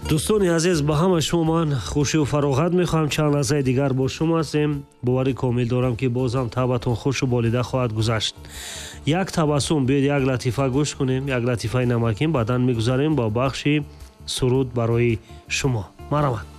дӯстони азиз, ба ҳама шумо ман хушию фароғат мехоҳам. Чанд лаҳзаи дигар бо шумо ҳастем. боварӣ комил дорам ки бозам табатон хушу болида хоҳад гузашт. як табассум, биёед як латифа гӯш кунем. як латифаи намакин баъдан мегузарем ба бахши суруд барои шумо. марамат.